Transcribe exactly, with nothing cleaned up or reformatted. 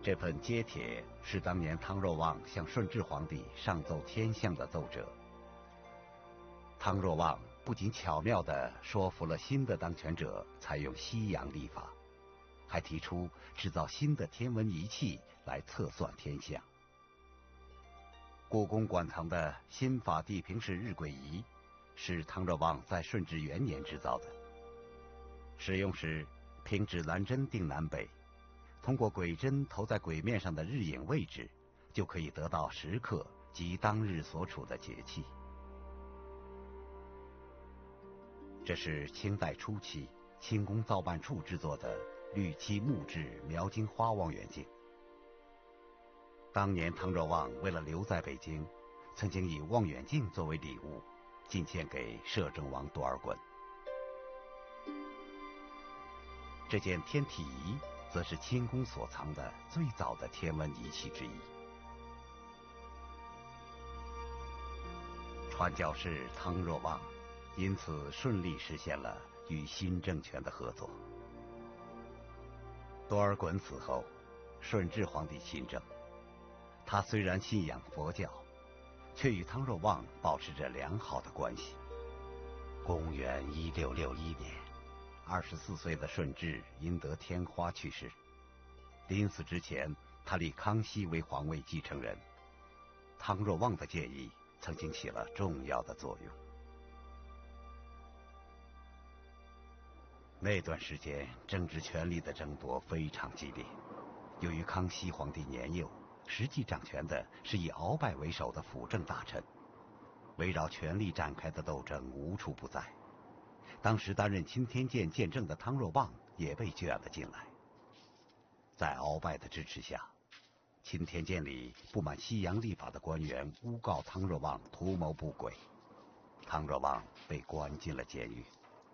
这份揭帖是当年汤若望向顺治皇帝上奏天象的奏折。汤若望不仅巧妙地说服了新的当权者采用西洋历法，还提出制造新的天文仪器来测算天象。故宫馆藏的新法地平式日晷仪是汤若望在顺治元年制造的，使用时凭指南针定南北，通过晷针投在晷面上的日影位置，就可以得到时刻及当日所处的节气。这是清代初期清宫造办处制作的绿漆木质描金花望远镜。当年汤若望为了留在北京，曾经以望远镜作为礼物进献给摄政王多尔衮。这件天体仪则是清宫所藏的最早的天文仪器之一。传教士汤若望因此顺利实现了与新政权的合作。多尔衮死后，顺治皇帝亲政，他虽然信仰佛教，却与汤若望保持着良好的关系。公元一六六一年，二十四岁的顺治因得天花去世。临死之前，他立康熙为皇位继承人。汤若望的建议曾经起了重要的作用。那段时间政治权力的争夺非常激烈，由于康熙皇帝年幼，实际掌权的是以鳌拜为首的辅政大臣，围绕权力展开的斗争无处不在。当时担任钦天监监正的汤若望也被卷了进来。在鳌拜的支持下，钦天监里不满西洋历法的官员诬告汤若望图谋不轨，汤若望被关进了监狱。